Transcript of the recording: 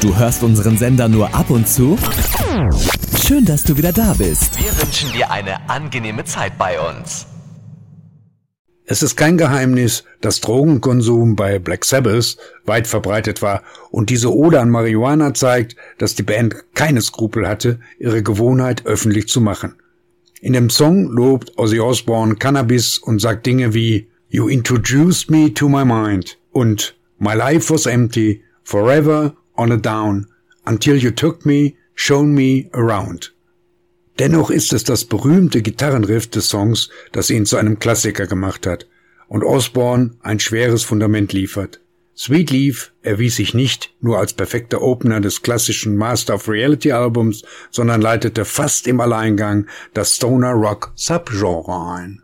Du hörst unseren Sender nur ab und zu? Schön, dass du wieder da bist. Wir wünschen dir eine angenehme Zeit bei uns. Es ist kein Geheimnis, dass Drogenkonsum bei Black Sabbath weit verbreitet war und diese Ode an Marihuana zeigt, dass die Band keine Skrupel hatte, ihre Gewohnheit öffentlich zu machen. In dem Song lobt Ozzy Osbourne Cannabis und sagt Dinge wie "You introduced me to my mind" und "My life was empty, forever on a down, until you took me, shown me around." Dennoch ist es das berühmte Gitarrenriff des Songs, das ihn zu einem Klassiker gemacht hat und Osbourne ein schweres Fundament liefert. Sweet Leaf erwies sich nicht nur als perfekter Opener des klassischen Master of Reality Albums, sondern leitete fast im Alleingang das Stoner Rock Subgenre ein.